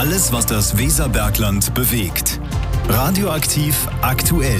Alles, was das Weserbergland bewegt. Radioaktiv aktuell.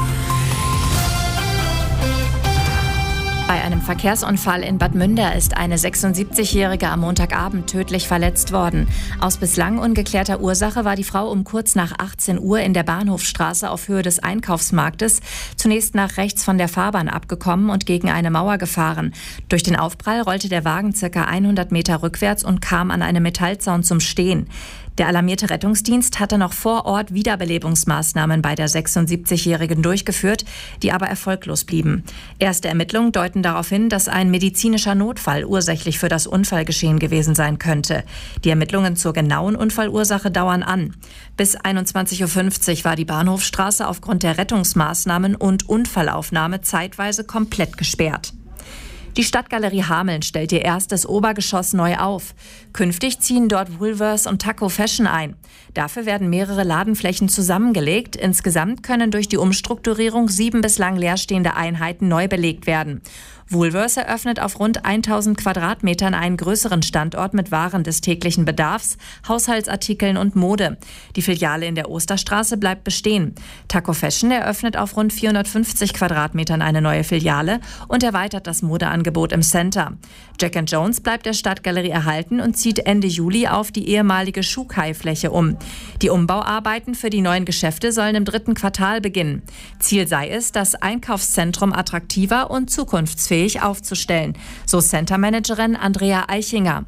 Bei einem Verkehrsunfall in Bad Münder ist eine 76-Jährige am Montagabend tödlich verletzt worden. Aus bislang ungeklärter Ursache war die Frau um kurz nach 18 Uhr in der Bahnhofstraße auf Höhe des Einkaufsmarktes zunächst nach rechts von der Fahrbahn abgekommen und gegen eine Mauer gefahren. Durch den Aufprall rollte der Wagen ca. 100 Meter rückwärts und kam an einem Metallzaun zum Stehen. Der alarmierte Rettungsdienst hatte noch vor Ort Wiederbelebungsmaßnahmen bei der 76-Jährigen durchgeführt, die aber erfolglos blieben. Erste Ermittlungen deuten darauf hin, dass ein medizinischer Notfall ursächlich für das Unfallgeschehen gewesen sein könnte. Die Ermittlungen zur genauen Unfallursache dauern an. Bis 21.50 Uhr war die Bahnhofstraße aufgrund der Rettungsmaßnahmen und Unfallaufnahme zeitweise komplett gesperrt. Die Stadtgalerie Hameln stellt ihr erstes Obergeschoss neu auf. Künftig ziehen dort Woolworths und Taco Fashion ein. Dafür werden mehrere Ladenflächen zusammengelegt. Insgesamt können durch die Umstrukturierung 7 bislang leerstehende Einheiten neu belegt werden. Woolworths eröffnet auf rund 1000 Quadratmetern einen größeren Standort mit Waren des täglichen Bedarfs, Haushaltsartikeln und Mode. Die Filiale in der Osterstraße bleibt bestehen. Taco Fashion eröffnet auf rund 450 Quadratmetern eine neue Filiale und erweitert das Modeangebot im Center. Jack & Jones bleibt der Stadtgalerie erhalten und zieht Ende Juli auf die ehemalige Schuhkai-Fläche um. Die Umbauarbeiten für die neuen Geschäfte sollen im 3. Quartal beginnen. Ziel sei es, das Einkaufszentrum attraktiver und zukunftsfähig aufzustellen, so Centermanagerin Andrea Eichinger.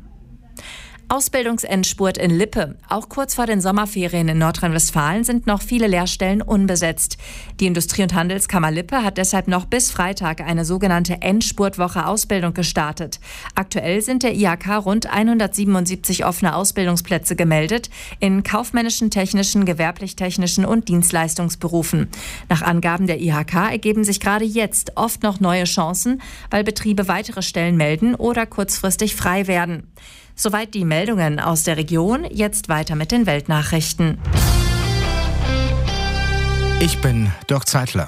Ausbildungsendspurt in Lippe. Auch kurz vor den Sommerferien in Nordrhein-Westfalen sind noch viele Lehrstellen unbesetzt. Die Industrie- und Handelskammer Lippe hat deshalb noch bis Freitag eine sogenannte Endspurtwoche Ausbildung gestartet. Aktuell sind der IHK rund 177 offene Ausbildungsplätze gemeldet in kaufmännischen, technischen, gewerblich-technischen und Dienstleistungsberufen. Nach Angaben der IHK ergeben sich gerade jetzt oft noch neue Chancen, weil Betriebe weitere Stellen melden oder kurzfristig frei werden. Soweit die Meldungen aus der Region. Jetzt weiter mit den Weltnachrichten. Ich bin Dirk Zeitler.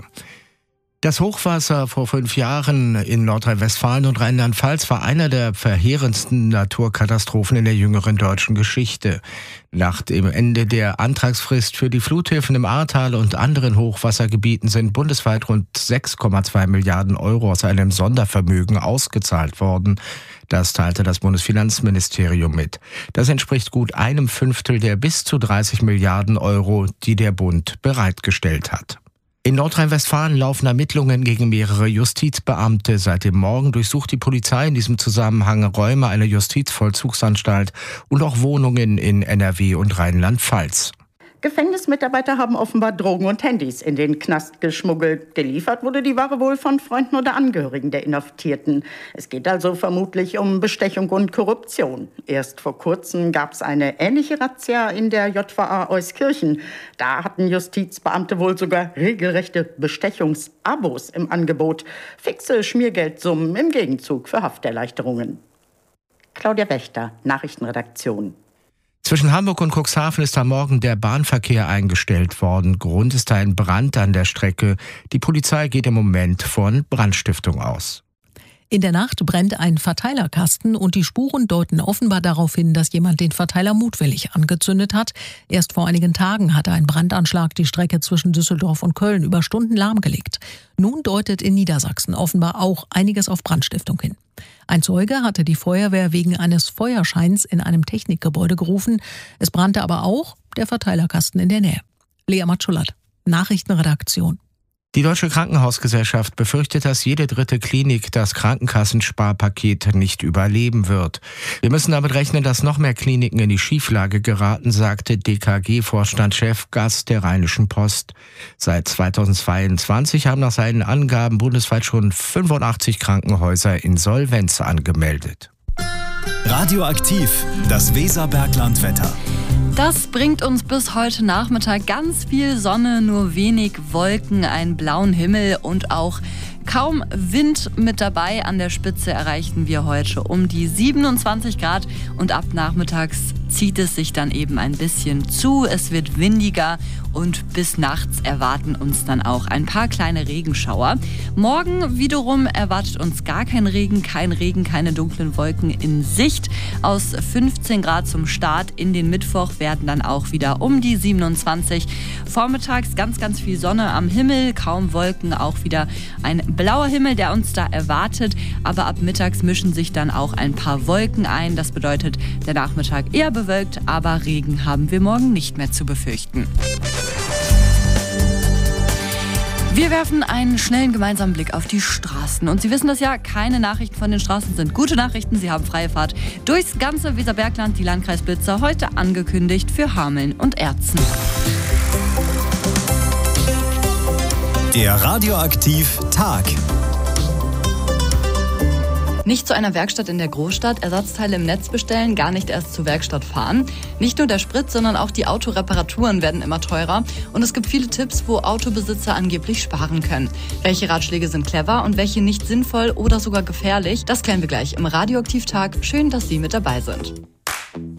Das Hochwasser vor 5 Jahren in Nordrhein-Westfalen und Rheinland-Pfalz war einer der verheerendsten Naturkatastrophen in der jüngeren deutschen Geschichte. Nach dem Ende der Antragsfrist für die Fluthilfen im Ahrtal und anderen Hochwassergebieten sind bundesweit rund 6,2 Milliarden Euro aus einem Sondervermögen ausgezahlt worden. Das teilte das Bundesfinanzministerium mit. Das entspricht gut 1/5 der bis zu 30 Milliarden Euro, die der Bund bereitgestellt hat. In Nordrhein-Westfalen laufen Ermittlungen gegen mehrere Justizbeamte. Seit dem Morgen durchsucht die Polizei in diesem Zusammenhang Räume einer Justizvollzugsanstalt und auch Wohnungen in NRW und Rheinland-Pfalz. Gefängnismitarbeiter haben offenbar Drogen und Handys in den Knast geschmuggelt. Geliefert wurde die Ware wohl von Freunden oder Angehörigen der Inhaftierten. Es geht also vermutlich um Bestechung und Korruption. Erst vor kurzem gab es eine ähnliche Razzia in der JVA Euskirchen. Da hatten Justizbeamte wohl sogar regelrechte Bestechungsabos im Angebot. Fixe Schmiergeldsummen im Gegenzug für Hafterleichterungen. Claudia Wächter, Nachrichtenredaktion. Zwischen Hamburg und Cuxhaven ist am Morgen der Bahnverkehr eingestellt worden. Grund ist ein Brand an der Strecke. Die Polizei geht im Moment von Brandstiftung aus. In der Nacht brennt ein Verteilerkasten und die Spuren deuten offenbar darauf hin, dass jemand den Verteiler mutwillig angezündet hat. Erst vor einigen Tagen hatte ein Brandanschlag die Strecke zwischen Düsseldorf und Köln über Stunden lahmgelegt. Nun deutet in Niedersachsen offenbar auch einiges auf Brandstiftung hin. Ein Zeuge hatte die Feuerwehr wegen eines Feuerscheins in einem Technikgebäude gerufen. Es brannte aber auch der Verteilerkasten in der Nähe. Lea Matschulat, Nachrichtenredaktion. Die Deutsche Krankenhausgesellschaft befürchtet, dass jede 3. Klinik das Krankenkassensparpaket nicht überleben wird. Wir müssen damit rechnen, dass noch mehr Kliniken in die Schieflage geraten, sagte DKG-Vorstandschef Gast der Rheinischen Post. Seit 2022 haben nach seinen Angaben bundesweit schon 85 Krankenhäuser Insolvenz angemeldet. Radioaktiv, das Weserberglandwetter. Das bringt uns bis heute Nachmittag ganz viel Sonne, nur wenig Wolken, einen blauen Himmel und auch kaum Wind mit dabei. An der Spitze erreichten wir heute um die 27 Grad und ab nachmittags zieht es sich dann eben ein bisschen zu. Es wird windiger und bis nachts erwarten uns dann auch ein paar kleine Regenschauer. Morgen wiederum erwartet uns gar kein Regen, keine dunklen Wolken in Sicht. Aus 15 Grad zum Start in den Mittwoch werden dann auch wieder um die 27. Vormittags ganz viel Sonne am Himmel, kaum Wolken, auch wieder ein blauer Himmel, der uns da erwartet. Aber ab mittags mischen sich dann auch ein paar Wolken ein. Das bedeutet, der Nachmittag eher bewölkt, aber Regen haben wir morgen nicht mehr zu befürchten. Wir werfen einen schnellen gemeinsamen Blick auf die Straßen. Und Sie wissen das ja, keine Nachrichten von den Straßen sind gute Nachrichten. Sie haben freie Fahrt durchs ganze Weserbergland. Die Landkreisblitzer heute angekündigt für Hameln und Erzen. Der Radioaktiv Tag. Nicht zu einer Werkstatt in der Großstadt, Ersatzteile im Netz bestellen, gar nicht erst zur Werkstatt fahren. Nicht nur der Sprit, sondern auch die Autoreparaturen werden immer teurer. Und es gibt viele Tipps, wo Autobesitzer angeblich sparen können. Welche Ratschläge sind clever und welche nicht sinnvoll oder sogar gefährlich? Das klären wir gleich im Radioaktiv Tag. Schön, dass Sie mit dabei sind.